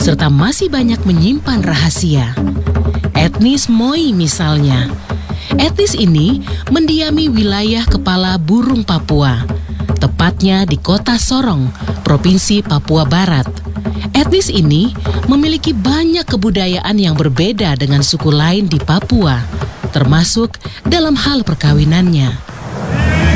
serta masih banyak menyimpan rahasia. Etnis Moi misalnya. Etnis ini mendiami wilayah kepala burung Papua, tepatnya di kota Sorong, Provinsi Papua Barat. Etnis ini memiliki banyak kebudayaan yang berbeda dengan suku lain di Papua, termasuk dalam hal perkawinannya.